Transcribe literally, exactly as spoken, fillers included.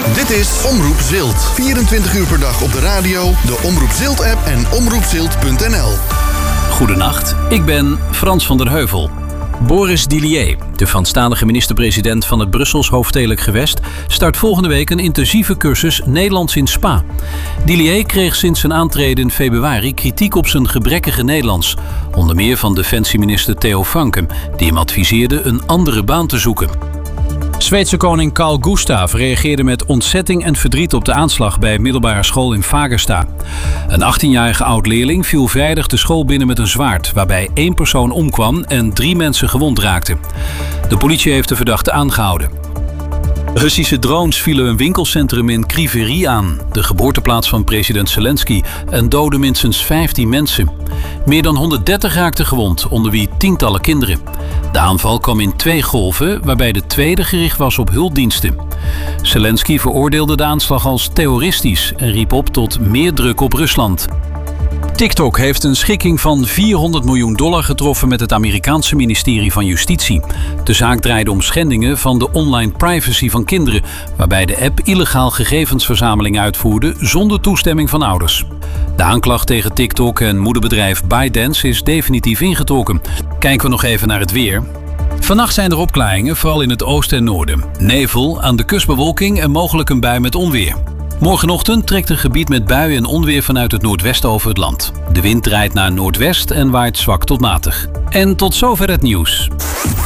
Dit is Omroep Zilt. vierentwintig uur per dag op de radio, de Omroep Zilt-app en omroep zilt punt n l. Goedenacht, ik ben Frans van der Heuvel. Boris Dillier, de vooraanstaande minister-president van het Brussels hoofdstedelijk gewest, start volgende week een intensieve cursus Nederlands in Spa. Dillier kreeg sinds zijn aantreden in februari kritiek op zijn gebrekkige Nederlands. Onder meer van defensieminister Theo Franken, die hem adviseerde een andere baan te zoeken. Zweedse koning Carl Gustaf reageerde met ontzetting en verdriet op de aanslag bij een middelbare school in Fagersta. Een achttienjarige oud-leerling viel vrijdag de school binnen met een zwaard, waarbij één persoon omkwam en drie mensen gewond raakten. De politie heeft de verdachte aangehouden. Russische drones vielen een winkelcentrum in Kryvyi aan, de geboorteplaats van president Zelensky, en doden minstens vijftien mensen. Meer dan honderddertig raakten gewond, onder wie tientallen kinderen. De aanval kwam in twee golven, waarbij de tweede gericht was op hulpdiensten. Zelensky veroordeelde de aanslag als terroristisch en riep op tot meer druk op Rusland. TikTok heeft een schikking van vierhonderd miljoen dollar getroffen met het Amerikaanse ministerie van Justitie. De zaak draaide om schendingen van de online privacy van kinderen, waarbij de app illegaal gegevensverzameling uitvoerde zonder toestemming van ouders. De aanklacht tegen TikTok en moederbedrijf ByteDance is definitief ingetrokken. Kijken we nog even naar het weer. Vannacht zijn er opklaringen, vooral in het oosten en noorden. Nevel, aan de kust bewolking en mogelijk een bui met onweer. Morgenochtend trekt een gebied met buien en onweer vanuit het noordwesten over het land. De wind draait naar noordwest en waait zwak tot matig. En tot zover het nieuws.